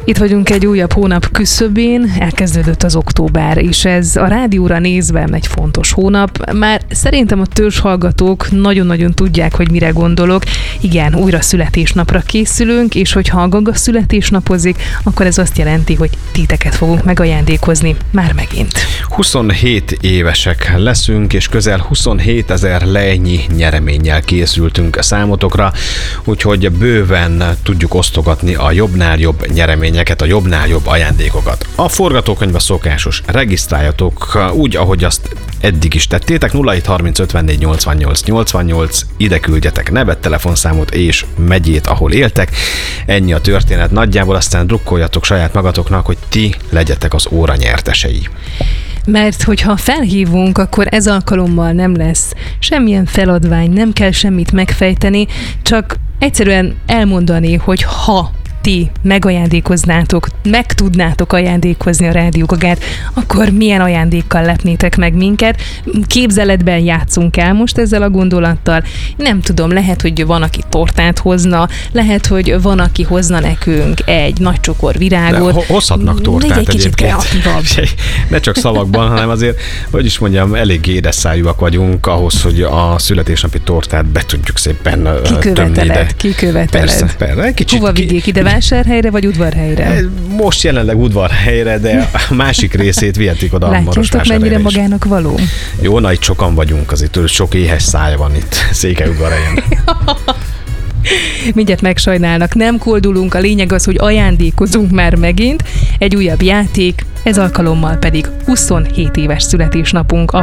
Itt vagyunk egy újabb hónap küszöbén, elkezdődött az október, és ez a rádióra nézve egy fontos hónap. Már szerintem a törzshallgatók nagyon-nagyon tudják, hogy mire gondolok. Igen, újra születésnapra készülünk, és hogyha a Gaga születésnapozik, akkor ez azt jelenti, hogy titeket fogunk megajándékozni már megint. 27 évesek leszünk, és közel 27 000 lejnyi nyereménnyel készültünk a számotokra, úgyhogy bőven tudjuk osztogatni a jobbnál jobb nyereményeket, a jobbnál jobb ajándékokat. A forgatókönyv a szokásos, regisztráljatok úgy, ahogy azt eddig is tettétek, 0730 54 88 88, ide küldjetek nevet, telefonszámot és megyét, ahol éltek. Ennyi a történet nagyjából, aztán drukkoljatok saját magatoknak, hogy ti legyetek az óra nyertesei. Mert hogyha felhívunk, akkor ez alkalommal nem lesz semmilyen feladvány, nem kell semmit megfejteni, csak egyszerűen elmondani, hogy ha ti megajándékoznátok, meg tudnátok ajándékozni a Rádió Gagát, akkor milyen ajándékkal lepnétek meg minket? Képzeletben játszunk el most ezzel a gondolattal. Nem tudom, lehet, hogy van, aki tortát hozna, lehet, hogy van, aki hozna nekünk egy nagy csokor virágot. Hozhatnak tortát egy kicsit kreatívabb. Ne csak szavakban, hanem azért, hogy is mondjam, elég édes szájúak vagyunk ahhoz, hogy a születésnapi tortát be tudjuk szépen tömni ide. Kiköveteled. Persze. Hova vigyék ide? Vásárhelyre vagy udvarhelyre? Most jelenleg udvarhelyre, de a másik részét vihetik oda a Marosvásárhelyre. Látjátok, mennyire magának való? Jó, na itt sokan vagyunk, azért sok éhes szája van itt Székelyudvarhelyen. Mindjárt megsajnálnak, nem koldulunk, a lényeg az, hogy ajándékozunk már megint. Egy újabb játék, ez alkalommal pedig 27 éves születésnapunk.